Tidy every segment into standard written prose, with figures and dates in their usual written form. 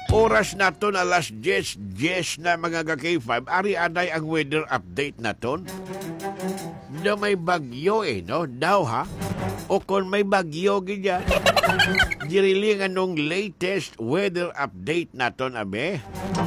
Oras naton alas 10 na mga ka-K5. Ari anay ang weather update naton. Na may bagyo no? Daw ha? O kung may bagyo ganyan. Diriling anong latest weather update naton abe.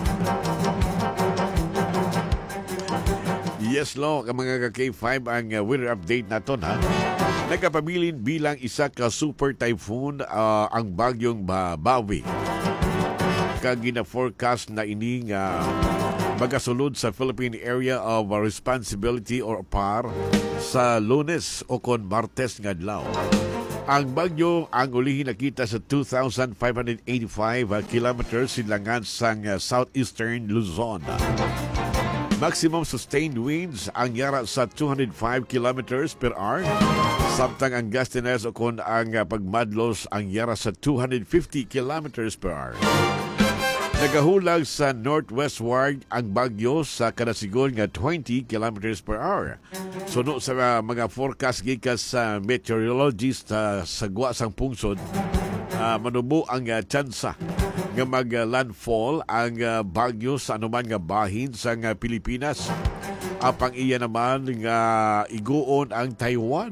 Yes, lo, mga ka-K5 ang weather update naton ha. Nagkapabilin bilang isa ka super typhoon ang bagyong Bawi. Kagina-forecast na ining magasulod sa Philippine Area of Responsibility or PAR sa Lunes o kon Martes nga adlaw. Ang bagyo ang ulihin nakita sa 2,585 kilometers silangan sang southeastern Luzon. Maximum sustained winds ang yara sa 205 kilometers per hour. Samtang ang gustiness o kon ang pagmadlos ang yara sa 250 kilometers per hour. Nagahulag sa northwestward ang bagyo sa kadasigol nga 20 kilometers per hour. Suno sa mga forecast gikas sa meteorologist sa gwa sang pungsod, manubo ang tsansa nga mag-landfall ang bagyo sa anuman nga bahin sa Pilipinas. Apang iya naman nga iguon ang Taiwan.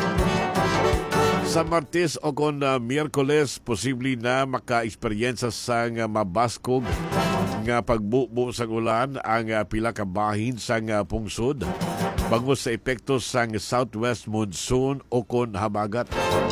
Sa Martes o kon Miyerkules, posible na maka-eksperyensa sa mabaskog nga pagbubo sa ulan ang pila ka bahin sa pungsod bangos sa epekto sa southwest monsoon o kon habagat.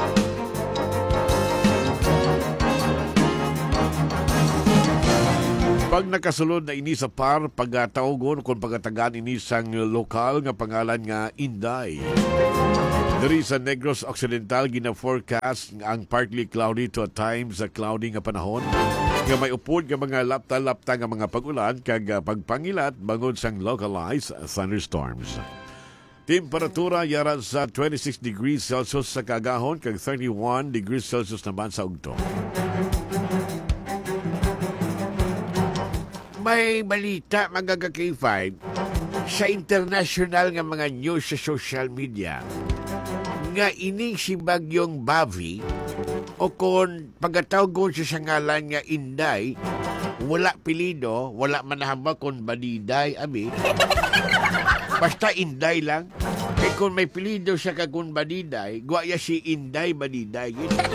Pag nakasulod na ini sa PAR, pagtawgon kung pagatagan ini sang lokal nga pangalan nga Inday. Dari sa Negros Occidental, gina-forecast ang partly cloudy to at times cloudy nga panahon. Nga may upod nga mga lapta-lapta nga mga pag-ulan kag pagpangilat bangod sang localized thunderstorms. Temperatura yara sa 26 degrees Celsius sa kagahon kag 31 degrees Celsius naman sa ugto. May balita mga ka-K5 sa international nga mga news sa social media nga ining si bagyong Bawi o kung pagkatawgon sa sangalan nga Inday, wala pilido, wala manahamba kung Badiday abi. Basta Inday lang. Eh kung may pilido siya kung Badiday, guwaya si Inday Badiday.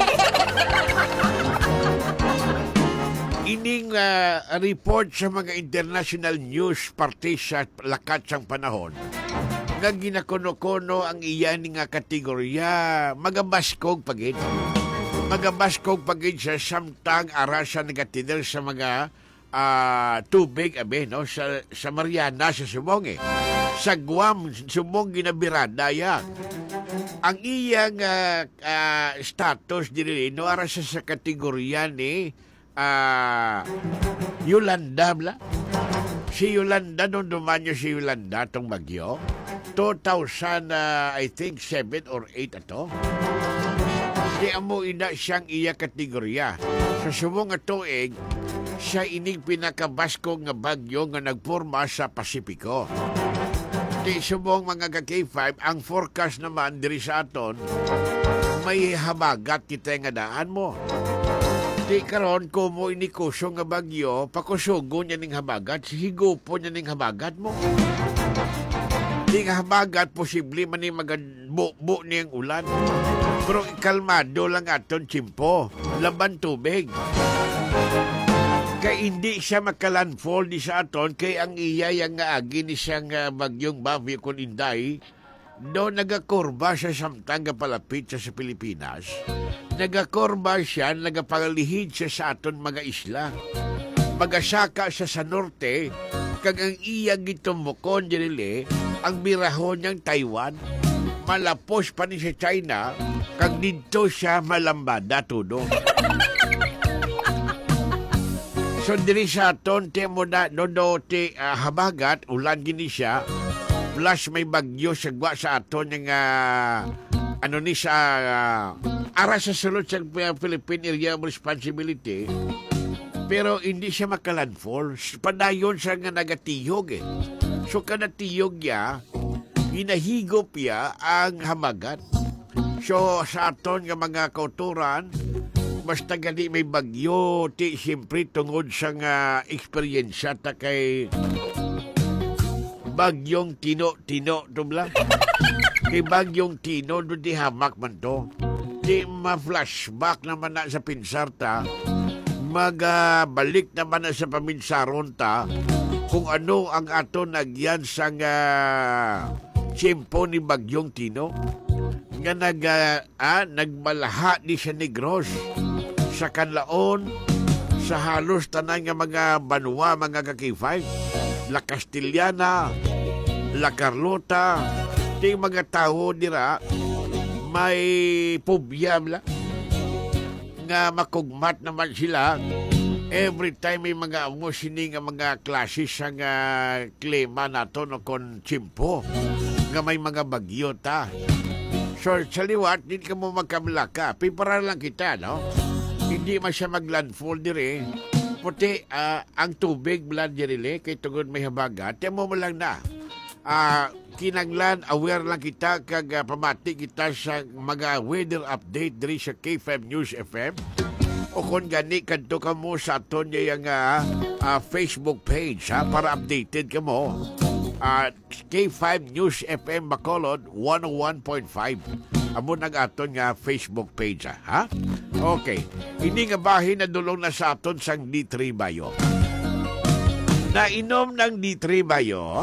Ining report sa mga international news parte sa lakat sang panahon nga ginakono-kono ang iyan nga kategorya magabaskog pagid. Magabaskog pagid sa samtang arasa nagatider sa mga tubig abe no sa Mariana sa Subong sa Guam Subong ginabirada ya. Ang iyang status diri no arasa sa kategorya ni Yolanda bla. Si Yolanda nung dumanyo si Yolanda tong bagyo 2000 I think 7 or 8 ato. Di amo ina siyang iya kategorya. Sa subong nga tuig siya ining pinakabasko nga bagyo nga nagporma sa Pasipiko. Di subong mga ka-K5 ang forecast naman diri sa aton may habagat kita nga daan mo. Di karon kumo ini kuso nga bagyo, pakusugo niya ning habagat, higupo niya ning habagat mo. Di nga habagat, posible man ni magbubo niyang ulan. Pero kalmado lang aton chimpo, laban tubig. Kay hindi siya makalandfall di sa aton, kay ang iya yang nga agi ni siyang bagyong Bawi kun Inday, do nagakurba siya samtang palapit siya sa Pilipinas. Nagakorba siya, nagapangalihid siya sa aton mga isla. Magasaka siya sa norte, kag ang iya gitumukon dinili, ang birahon niyang Taiwan. Malapos pa ni sa China, kag dito siya malambada tudo. So diri sa aton, temo na, ti habagat, ulan gini siya, plus may bagyo sa gwa sa aton yung ano ni sa ara sa sulod sa Philippine Area of Responsibility, pero hindi siya makalandfall. Padayon siya nga nagatiyog So kada tiyog ya, hinahigop ya ang hamagat. So sa aton nga mga kauturan, basta gani may bagyo, ti siyempre tungod sa nga eksperyensya ta kay bagyong Tino tumla. Kay bagyong Tino do di hamak man to. Di ma-flashback naman na sa pinsarta, magbalik naman na sa paminsaron ta kung ano ang ato nagyan sa tiyempo ni bagyong Tino nga nagmalaha ni siya Negros sa kanlaon sa halos tanan nga mga banwa, mga kakifay, La Castellana, La Carlota, ting mga tao dira may pobya nga makugmat naman sila every time may mga sining nga mga klase sa nga klima nato no kon tiyempo nga may mga bagyo ta. So, sa liwat, hindi ka mo magkamlaka. Pipara lang kita, no? Hindi man siya maglandfall dire. Puti, ang tubig blood dire, kay tungod may habagat, temo mo lang na. Kinanglan, aware lang kita, kag pamati kita sa mga weather update dire sa K5 News FM. O kung gani, kanto ka mo sa aton yung Facebook page, ha? Para updated ka mo. K5 News FM Bacolod 101.5 amo nag aton nga Facebook page ha. Okay, ini nga bahin na dulong na sa aton sang D3 Bayo. Nainom ng D3 Bayo.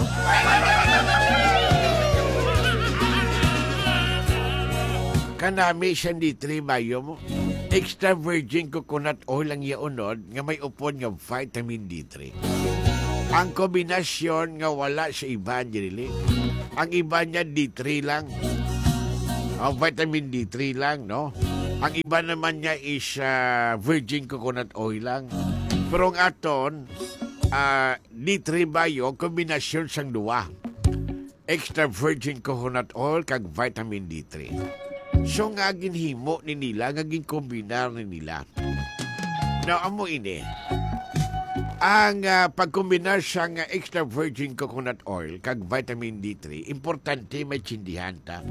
Kanami siyang D3 Bayo mo. Extra virgin coconut oil ang yaunod nga may upon nga vitamin D3. Ang kombinasyon nga wala sa iba, Jerili. Ang iba niya D3 lang. Ang vitamin D3 lang, no? Ang iba naman niya is virgin coconut oil lang. Pero ang aton, D3 Bayo, kombinasyon sang duwa. Extra virgin coconut oil kag vitamin D3. So nga ginhimo ni nila, nga ginkombinar ni nila. Now, amo ini. Ang pagkombinar sa extra virgin coconut oil kag vitamin D3, importante may tsindihan ta.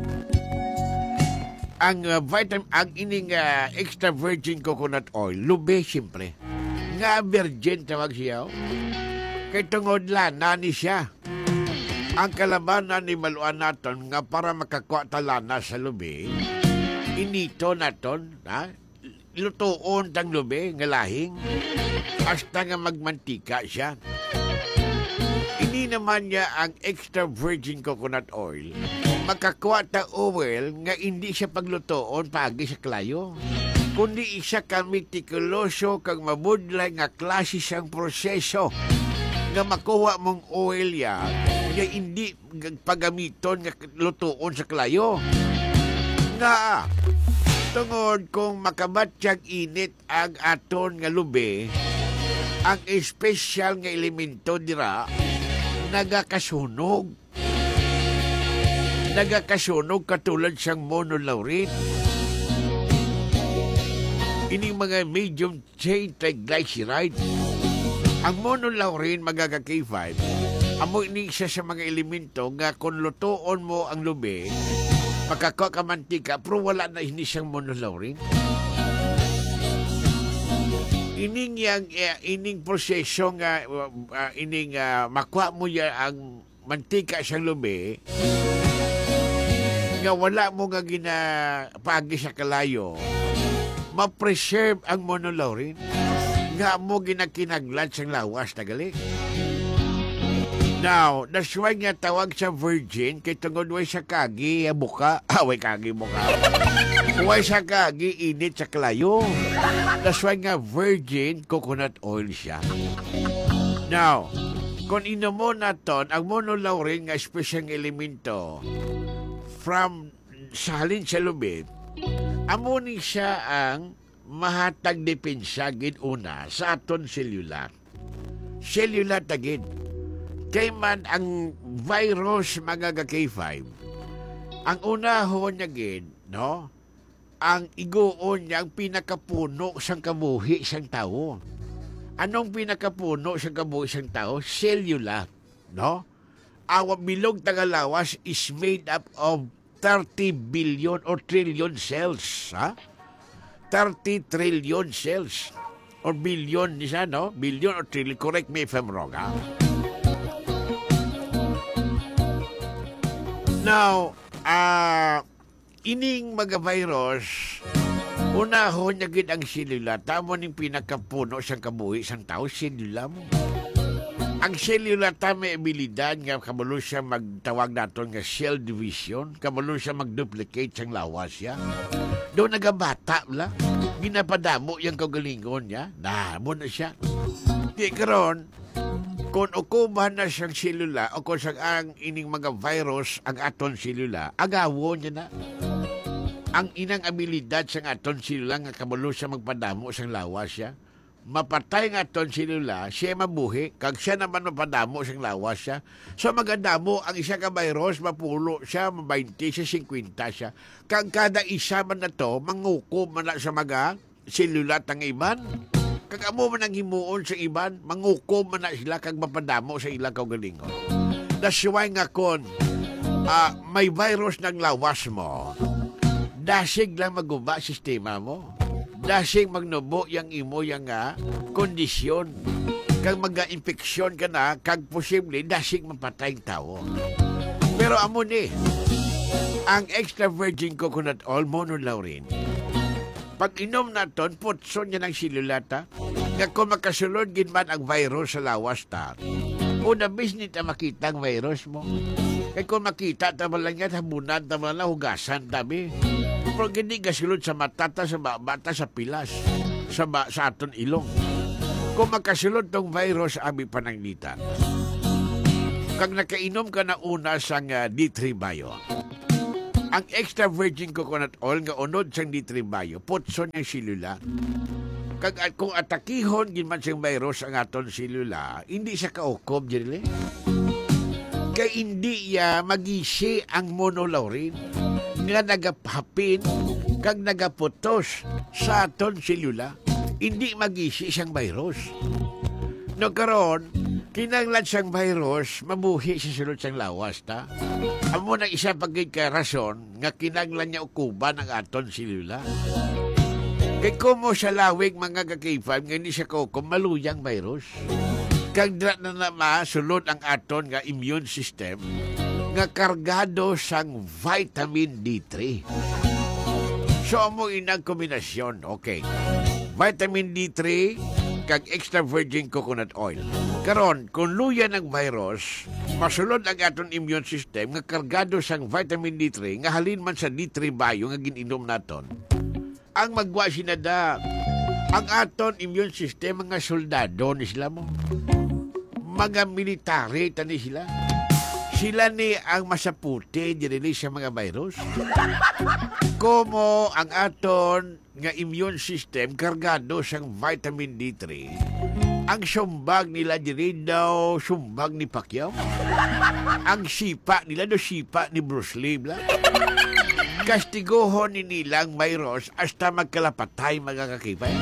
Ang ining extra virgin coconut oil, lube siyempre. Nga virgin tawag siya. Kay tungod lana ni siya. Ang kalabanan ni maluan naton nga para makakuha talana sa lube, inito naton, ha? Lutoon tang lube nga lahing hasta nga magmantika siya. Ini naman niya ang extra virgin coconut oil. Makakuha ta oil nga hindi siya paglutoon pagi sa klayo. Kundi isa ka mitikuloso kag mabudlay nga klase siyang proseso nga makuha mong oil ya nga hindi pagamiton nga lutoon sa klayo. Nga tungod kung makabatyag init ang aton nga lube, ang espesyal nga elemento dira nagakasunog. Nagakasunog katulad siyang monolaurin. Ining mga medium chain triglyceride. Ang monolaurin magaka-K5, amo ini siya sa mga elemento nga kung lutoon mo ang lube, makakuha ka mantika, pero wala na ini siyang monolaurin. Ining proseso nga makuha mo ya ang mantika siyang lube, nga wala mo nga ginapagi sa kalayo, ma-preserve ang monolaurin, nga mo ginakinaglan siyang lawas na gali. Now, that's why nga tawag sa virgin, kay tungod way sa kagi buka. Way kagi buka. Way sa kagi init sa kalayo. That's why nga virgin coconut oil siya. Now, kung inumo naton ang monolaurin nga espesyang elemento from salin sa lubid, amunin siya ang mahatag depensa gid una sa aton cellular. Cellular tagid. Kay man ang virus mga K5, ang unahon niya gid, no? Ang iguon niya ang pinakapuno sang kabuhi sang tao. Anong pinakapuno sang kabuhi sang tao? Cellular, no? Our bilog tagalawas is made up of 30 billion or trillion cells, ha? 30 trillion cells. Or billion siya, no? Billion or trillion. Correct me if I'm wrong, ha? Now, ining mga virus, unahon niya gid ang selula. Tamo ning pinakapuno siyang kabuhi sang tao, selula mo. Ang selula ta may abilidad nga kabalo siya magtawag naton nga cell division, kabalo siya mag-duplicate siyang lawas siya. Doon nagabata la, ginapadamo yung kagalingon niya, nahamo na siya. Di karon, kung ukuban na siyang selula o kung siyang ang ining mga virus ang aton selula, agawo niya na. Ang inang abilidad sa aton selula nga kabalo siya magpadamo siyang lawas siya, mapatay nga aton selula, siya mabuhi, kag siya naman mapadamo siyang lawas siya. So magadamo ang isa ka virus, mapulo siya, 20 siya, 50 siya. Kag kada isa man na to, mangukom man na sa mga selula tang iban. Kag amo man ang himuon sa iban, mangukom man na sila kag mapadamo sa ilang kaugalingon. That's why nga kon may virus ng lawas mo, dasig lang maguba sistema mo. Dasing magnubo yung imo yung kondisyon. Kag mag-infeksyon ka na, kag posible, dasing mapatay ang tao. Pero amo ni, ang extra virgin coconut oil, monolaurin, pag inom naton, putson niya ng silulata, nga kung makasulod ginman ang virus sa lawas ta, una bisnit na makita ang virus mo. Kaya kung makita, tama lang yan, habunan, tama lang, hugasan, tabi. Pero hindi kasulod sa matata, sa bata, sa pilas, sa aton ilong. Kung makasulod tong virus, abi pananglitan. Kag nakainom ka na una sang D3 Bio, ang extra virgin coconut oil nga unod sang D3 Bio, putson yung silula. Kag kung atakihon, ginman siyang virus ang aton silula, hindi siya kaukob, Jerry. Kaya hindi magisi ang monolaurin nga nagapapin kag nagaputos sa aton selula, hindi magisi siyang virus. No karon, kinanglan siyang virus, mabuhi sa sulod siyang lawas ta. Amo na isa pagid ka rason nga kinanglan niya ukuban ang aton selula. Kay kumo sa lawig mga kakifam, nga hindi siya kukum, maluyang virus. Kag na masulod ang aton nga immune system nga kargado sang vitamin D3. So amo inang kombinasyon, okay. Vitamin D3 kag extra virgin coconut oil. Karon, kung luya ng virus, masulod ang aton immune system nga kargado sang vitamin D3 nga halin man sa D3 Bio nga gininom naton. Ang magwa sinada ang aton immune system mga soldado ni sila mo. Mga military tani sila. Sila ni ang masaputi dirili sa mga virus. Como ang aton nga immune system kargado sang vitamin D3. Ang sumbag nila diri daw sumbag ni Pacquiao. Ang sipa nila do sipa ni Bruce Lee bla. Kastiguhon ni nilang virus hasta magkalapatay mga kakipay.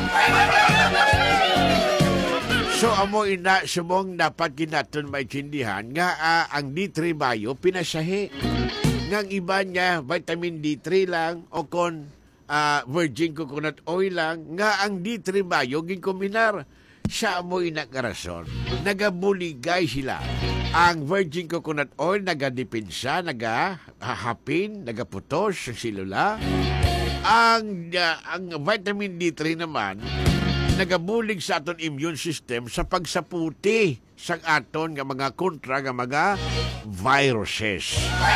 So amo ina sumong dapat ginaton maintindihan nga ang D3 Bio pinasahi. Ngang iba niya vitamin D3 lang o kon virgin coconut oil lang nga ang D3 Bio ginkombinar. Sa amo ina karason. Nagabuligay sila. Ang virgin coconut oil nagadipinsa, nagahapin, nagaputos sa silula. Ang vitamin D3 naman nagabulig sa aton immune system sa pagsaputi sa aton nga mga kontra nga mga viruses.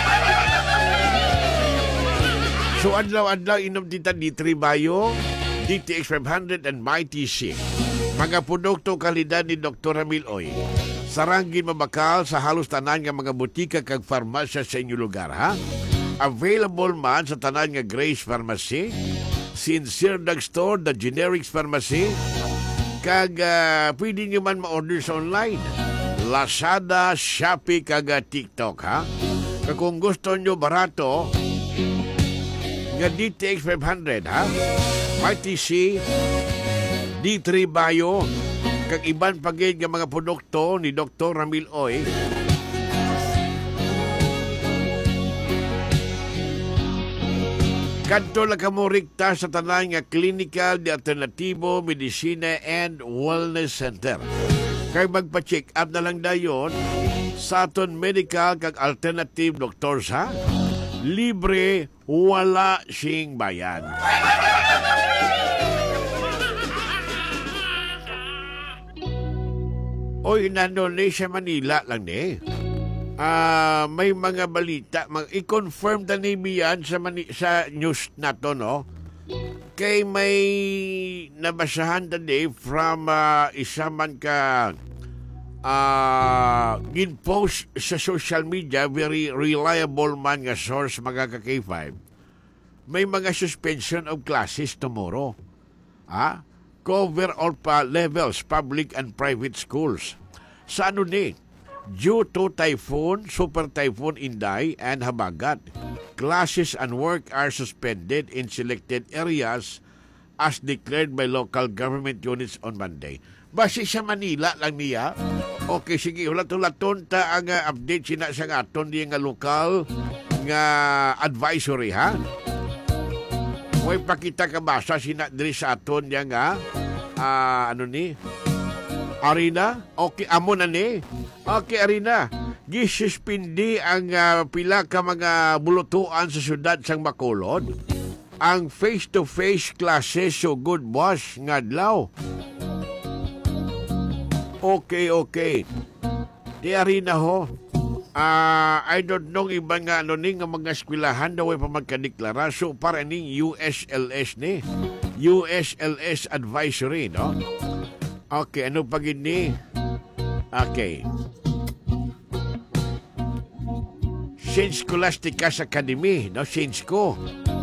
So adlaw-adlaw inom tita D3 Bio, DTX 500 and Mighty C. Mga produkto kalidad ni Dr. Ramil Oy. Sarangin mabakal sa halos tanan nga mga butika kag farmasya sa inyong lugar, ha? Available man sa tanan nga Grace Pharmacy, Sincere Drugstore, The Generics Pharmacy, kag pwede nyo man ma-order sa online. Lazada, Shopee, kag TikTok, ha? Kag kung gusto nyo barato, nga DTX 500, ha? Mighty C, D3 Bio, kag iban pagid nga mga produkto ni Dr. Ramil Oy. Kadto lang kamo rikta sa tanan nga clinical de alternatibo, medicina and wellness center. Kay magpa-check up na lang dayon sa aton medical kag alternative doctors ha. Libre, wala sing bayan. Oy, nandun sa Manila lang ni. May mga balita, i-confirm na ni Mian sa news na to, no? Kay may nabasahan today from isa man ka gin-post sa social media, very reliable man nga source mga ka-K5. May mga suspension of classes tomorrow. Cover all levels, public and private schools. Sa ano ni? Due to typhoon, super typhoon Inday and Habagat, classes and work are suspended in selected areas as declared by local government units on Monday. Basi sa Manila lang niya. Okay, sige, ulat-ulaton ta ang update sina sa aton di nga lokal nga advisory, ha? May pakita ka basa sina diri sa aton yang ano ni? Arina? Okay, amo na ni. Okay, Arina. Gisuspindi ang pila ka mga bulutuan sa syudad sang Bacolod. Ang face-to-face classes so good boss ngadlaw. Okay. Di Arina ho. I don't know ibang ano ni nga mga eskwelahan daw ay pa magkadeklara. So para ning USLS ni. USLS advisory, no? Okay, ano pa gini? Okay. St. Scholastica's Academy, no? St. School.